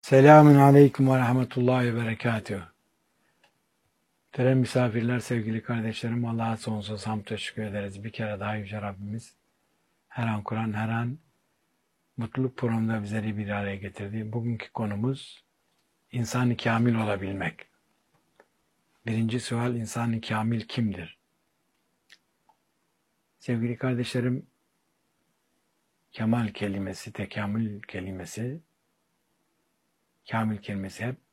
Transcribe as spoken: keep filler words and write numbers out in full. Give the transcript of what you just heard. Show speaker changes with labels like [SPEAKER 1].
[SPEAKER 1] Selamün aleyküm ve rahmetullahi ve berekatühü. Muhterem misafirler, sevgili kardeşlerim, Allah'a sonsuz hamd teşekkür ederiz. Bir kere daha Yüce Rabbimiz her an Kur'an, her an mutluluk programında bizleri bir araya getirdi. Bugünkü konumuz insan-ı kamil olabilmek. Birinci sual, insan-ı kamil kimdir? Sevgili kardeşlerim, kemal kelimesi, tekamül kelimesi, kamil kelimesi hep